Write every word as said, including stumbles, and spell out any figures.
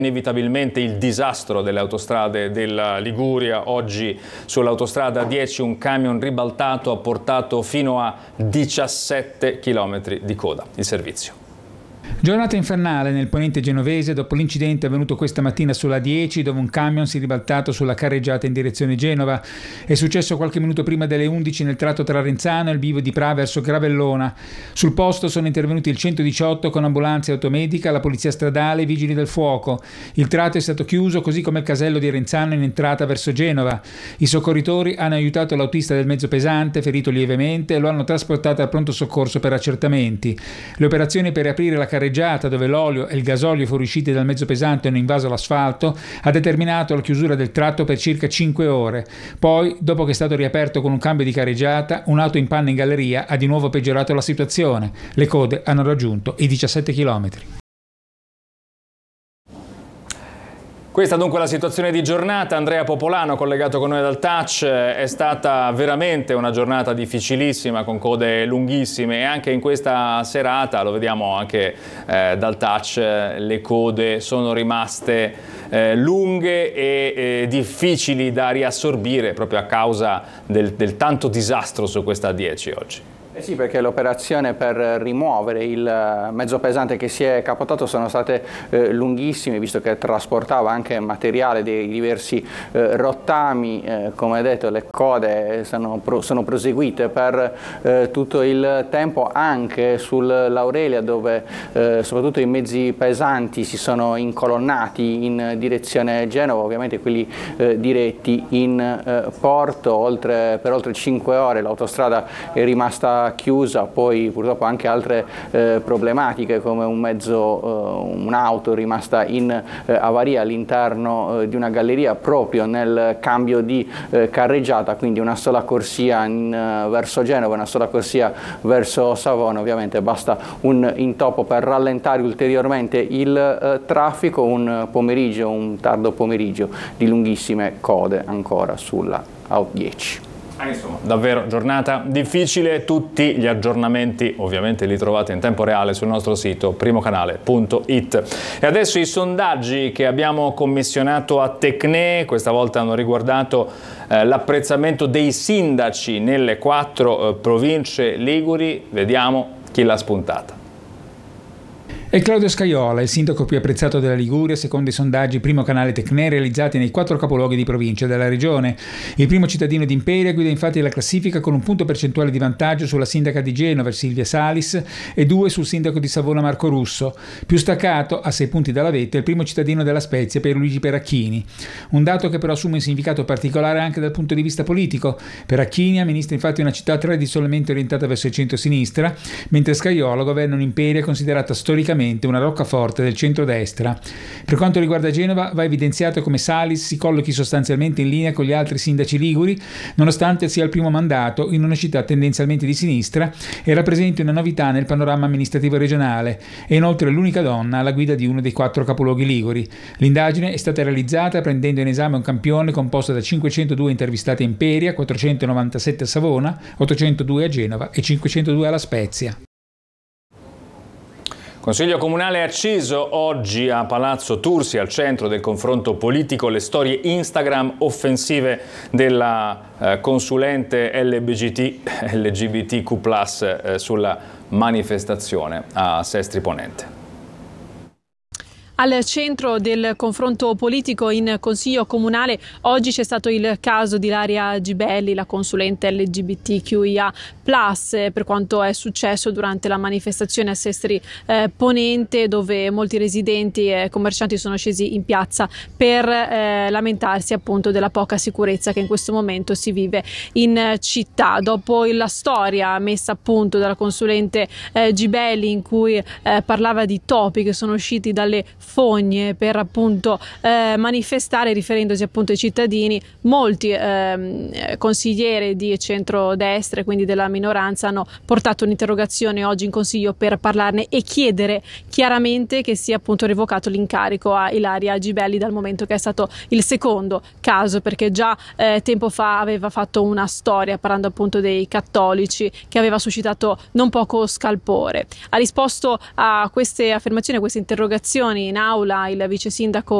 Inevitabilmente il disastro delle autostrade della Liguria. Oggi sull'autostrada dieci un camion ribaltato ha portato fino a diciassette chilometri di coda. Il servizio. Giornata infernale nel ponente genovese dopo l'incidente avvenuto questa mattina sulla dieci, dove un camion si è ribaltato sulla carreggiata in direzione Genova. È successo qualche minuto prima delle undici nel tratto tra Renzano e il bivio di Pra verso Gravellona. Sul posto sono intervenuti il centodiciotto con ambulanza e automedica, la polizia stradale e i vigili del fuoco. Il tratto è stato chiuso, così come il casello di Renzano in entrata verso Genova. I soccorritori hanno aiutato l'autista del mezzo pesante, ferito lievemente, e lo hanno trasportato al pronto soccorso per accertamenti. Le operazioni per riaprire la carreggiata, dove l'olio e il gasolio fuoriusciti dal mezzo pesante hanno invaso l'asfalto, ha determinato la chiusura del tratto per circa cinque ore. Poi, dopo che è stato riaperto con un cambio di carreggiata, un'auto in panne in galleria ha di nuovo peggiorato la situazione. Le code hanno raggiunto i diciassette chilometri. Questa dunque la situazione di giornata. Andrea Popolano, collegato con noi dal Touch. È stata veramente una giornata difficilissima, con code lunghissime, e anche in questa serata, lo vediamo anche eh, dal Touch, le code sono rimaste eh, lunghe e eh, difficili da riassorbire proprio a causa del, del tanto disastro su questa A dieci oggi. Eh sì, perché l'operazione per rimuovere il mezzo pesante che si è capotato sono state eh, lunghissime, visto che trasportava anche materiale dei diversi eh, rottami. Eh, come detto, le code sono, pro, sono proseguite per eh, tutto il tempo, anche sull'Aurelia, dove eh, soprattutto i mezzi pesanti si sono incolonnati in direzione Genova, ovviamente quelli eh, diretti in eh, porto. Oltre, per oltre cinque ore l'autostrada è rimasta chiusa, poi purtroppo anche altre eh, problematiche, come un mezzo, eh, un'auto rimasta in eh, avaria all'interno eh, di una galleria proprio nel cambio di eh, carreggiata, quindi una sola corsia in, eh, verso Genova, una sola corsia verso Savona. Ovviamente basta un intoppo per rallentare ulteriormente il eh, traffico, un pomeriggio, un tardo pomeriggio di lunghissime code ancora sulla A dieci. Ah, insomma, davvero giornata difficile. Tutti gli aggiornamenti ovviamente li trovate in tempo reale sul nostro sito primocanale punto it. E adesso i sondaggi che abbiamo commissionato a Tecne questa volta hanno riguardato eh, l'apprezzamento dei sindaci nelle quattro eh, province liguri. Vediamo chi l'ha spuntata. È Claudio Scajola, il sindaco più apprezzato della Liguria, secondo i sondaggi Primo Canale Tecne realizzati nei quattro capoluoghi di provincia della regione. Il primo cittadino di Imperia guida infatti la classifica con un punto percentuale di vantaggio sulla sindaca di Genova, Silvia Salis, e due sul sindaco di Savona, Marco Russo. Più staccato, a sei punti dalla vetta, il primo cittadino della Spezia, Pierluigi Peracchini. Un dato che però assume un significato particolare anche dal punto di vista politico. Peracchini amministra infatti una città tradizionalmente orientata verso il centro-sinistra, mentre Scajola governa un'Imperia considerata storicamente una roccaforte del centrodestra. Per quanto riguarda Genova, va evidenziato come Salis si collochi sostanzialmente in linea con gli altri sindaci liguri, nonostante sia il primo mandato in una città tendenzialmente di sinistra e rappresenti una novità nel panorama amministrativo regionale. È inoltre l'unica donna alla guida di uno dei quattro capoluoghi liguri. L'indagine è stata realizzata prendendo in esame un campione composto da cinquecentodue intervistati a Imperia, quattrocentonovantasette a Savona, ottocentodue a Genova e cinquecentodue alla Spezia. Consiglio Comunale a Ciso, oggi a Palazzo Tursi, al centro del confronto politico, le storie Instagram offensive della eh, consulente L G B T Q plus, eh, sulla manifestazione a Sestri Ponente. Al centro del confronto politico in Consiglio Comunale oggi c'è stato il caso di Ilaria Gibelli, la consulente L G B T Q I A plus, per quanto è successo durante la manifestazione a Sestri eh, Ponente, dove molti residenti e commercianti sono scesi in piazza per eh, lamentarsi appunto della poca sicurezza che in questo momento si vive in città. Dopo la storia messa a punto dalla consulente eh, Gibelli, in cui eh, parlava di topi che sono usciti dalle fogne per appunto eh, manifestare, riferendosi appunto ai cittadini, molti eh, consiglieri di centrodestra, quindi della minoranza, hanno portato un'interrogazione oggi in Consiglio per parlarne e chiedere chiaramente che sia appunto revocato l'incarico a Ilaria Gibelli, dal momento che è stato il secondo caso, perché già eh, tempo fa aveva fatto una storia parlando appunto dei cattolici che aveva suscitato non poco scalpore. Ha risposto a queste affermazioni, a queste interrogazioni in aula il vice sindaco